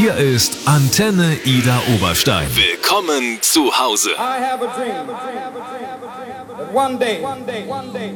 Hier ist Antenne Ida Oberstein. Willkommen zu Hause. I have a dream that one day